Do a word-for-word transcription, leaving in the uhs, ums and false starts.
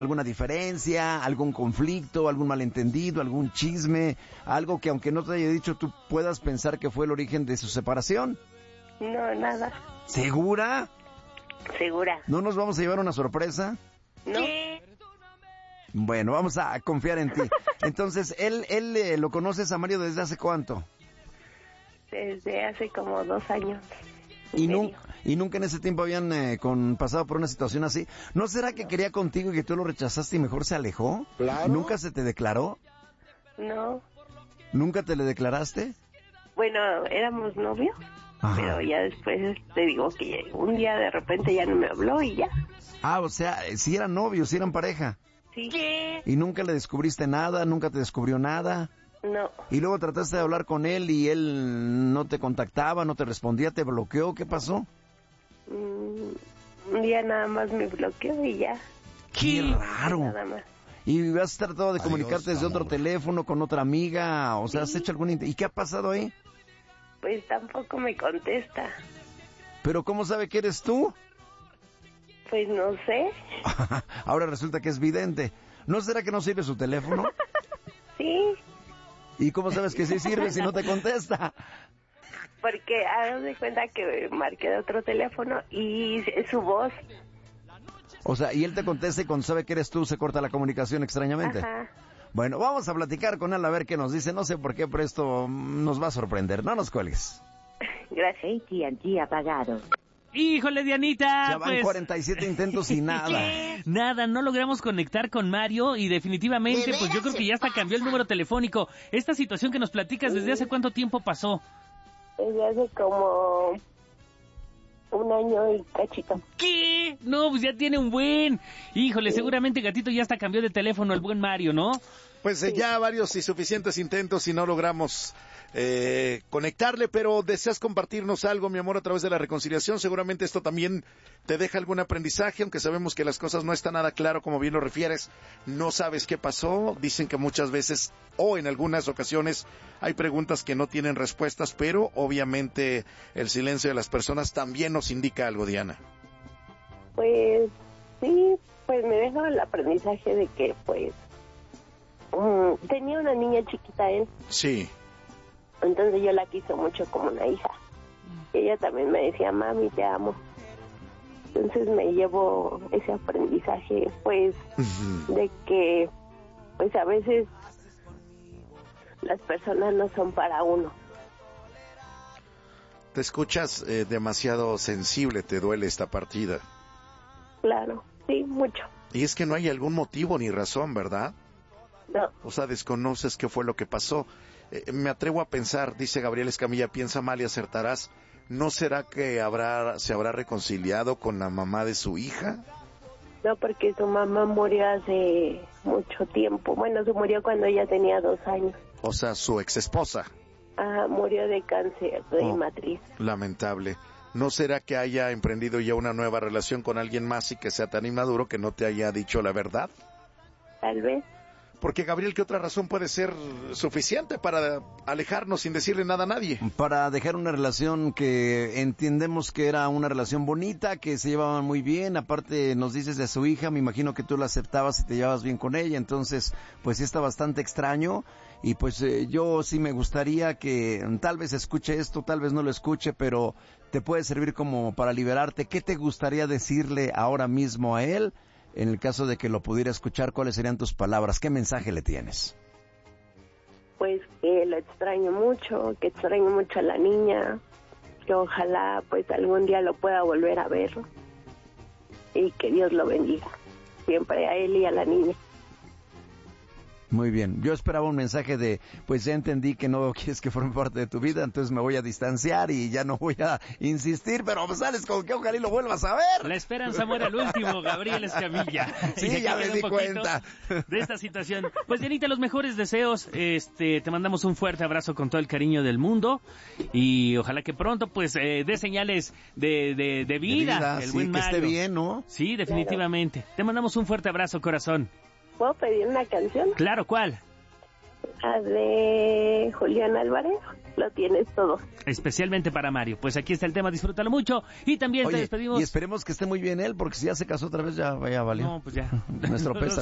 alguna diferencia, algún conflicto, algún malentendido, algún chisme, algo que aunque no te haya dicho tú puedas pensar que fue el origen de su separación? No, nada. ¿Segura? ¿Segura? ¿No nos vamos a llevar una sorpresa? No. Bueno, vamos a confiar en ti. Entonces, ¿él, él eh, lo conoces a Mario desde hace cuánto? Desde hace como dos años. Y, nu y nunca en ese tiempo habían eh, con, pasado por una situación así. ¿No será que no. quería contigo y que tú lo rechazaste y mejor se alejó? Claro. ¿Nunca se te declaró? No. ¿Nunca te le declaraste? Bueno, éramos novios. Ajá. Pero ya después te digo que un día de repente ya no me habló y ya. Ah, o sea, si eran novios, si eran pareja. Sí. ¿Qué? ¿Y nunca le descubriste nada? ¿Nunca te descubrió nada? No. ¿Y luego trataste de hablar con él y él no te contactaba, no te respondía, te bloqueó? ¿Qué pasó? Mm, un día nada más me bloqueó y ya. ¡Qué raro! Nada más. ¿Y has tratado de Adiós, comunicarte desde amor. otro teléfono con otra amiga? O sea, ¿has sí. hecho algún... ¿Y qué ha pasado ahí? Pues tampoco me contesta. ¿Pero cómo sabe que eres tú? Pues no sé. Ahora resulta que es vidente. ¿No será que no sirve su teléfono? Sí. ¿Y cómo sabes que sí sirve si no te contesta? Porque haz de cuenta que marqué de otro teléfono y es su voz. O sea, y él te contesta y cuando sabe que eres tú se corta la comunicación extrañamente. Ajá. Bueno, vamos a platicar con él a ver qué nos dice. No sé por qué, pero esto nos va a sorprender. No nos cuelgues. Gracias. A T and T apagado. Híjole, Dianita, Ya van pues... cuarenta y siete intentos y nada. Nada, no logramos conectar con Mario y definitivamente, pues yo creo que ya hasta cambió el número telefónico. Esta situación que nos platicas, ¿desde hace cuánto tiempo pasó? Desde hace como un año y cachito. ¿Qué? No, pues ya tiene un buen... Híjole, seguramente Gatito ya hasta cambió de teléfono el buen Mario, ¿no? Pues eh, ya varios y suficientes intentos y no logramos eh, conectarle, pero deseas compartirnos algo, mi amor, a través de la reconciliación. Seguramente esto también te deja algún aprendizaje, aunque sabemos que las cosas no están nada claro, como bien lo refieres. No sabes qué pasó. Dicen que muchas veces, o en algunas ocasiones, hay preguntas que no tienen respuestas, pero obviamente el silencio de las personas también nos indica algo, Diana. Pues sí, pues me deja el aprendizaje de que pues um, tenía una niña chiquita él. Sí. Entonces yo la quiso mucho como una hija. Y ella también me decía, mami, te amo. Entonces me llevo ese aprendizaje, pues, uh-huh. de que, pues a veces las personas no son para uno. Te escuchas eh, demasiado sensible, te duele esta partida. Claro, sí, mucho. Y es que no hay algún motivo ni razón, ¿verdad? No. O sea, desconoces qué fue lo que pasó. Eh, me atrevo a pensar, dice Gabriel Escamilla, piensa mal y acertarás. ¿No será que habrá se habrá reconciliado con la mamá de su hija? No, porque su mamá murió hace mucho tiempo. Bueno, se murió cuando ella tenía dos años. O sea, su ex esposa. Ah, murió de cáncer de oh, matriz. Lamentable. ¿No será que haya emprendido ya una nueva relación con alguien más y que sea tan inmaduro que no te haya dicho la verdad? Tal vez. Porque, Gabriel, ¿qué otra razón puede ser suficiente para alejarnos sin decirle nada a nadie? Para dejar una relación que entendemos que era una relación bonita, que se llevaban muy bien. Aparte, nos dices de su hija, me imagino que tú la aceptabas y te llevabas bien con ella. Entonces, pues sí está bastante extraño. Y pues eh, yo sí me gustaría que tal vez escuche esto, tal vez no lo escuche, pero te puede servir como para liberarte. ¿Qué te gustaría decirle ahora mismo a él? En el caso de que lo pudiera escuchar, ¿cuáles serían tus palabras? ¿Qué mensaje le tienes? Pues que lo extraño mucho, que extraño mucho a la niña, que ojalá pues algún día lo pueda volver a ver y que Dios lo bendiga, siempre a él y a la niña. Muy bien, yo esperaba un mensaje de, pues ya entendí que no quieres que forme parte de tu vida, entonces me voy a distanciar y ya no voy a insistir, pero pues sales con que ojalá y lo vuelvas a ver. La esperanza muere al último, Gabriel Escamilla. Sí, ya me di cuenta de esta situación. Pues Dianita, los mejores deseos, este, te mandamos un fuerte abrazo con todo el cariño del mundo y ojalá que pronto pues eh, dé señales de, de, de vida, de vida el sí, buen que Mario. esté bien, ¿no? Sí, definitivamente. Claro. Te mandamos un fuerte abrazo, corazón. ¿Puedo pedir una canción? Claro, ¿cuál? A de Julián Álvarez, Lo Tienes Todo. Especialmente para Mario. Pues aquí está el tema, disfrútalo mucho. Y también Oye, te despedimos. Y esperemos que esté muy bien él, porque si ya se casó otra vez, ya vaya valió. No, pues ya. Nuestro pésame.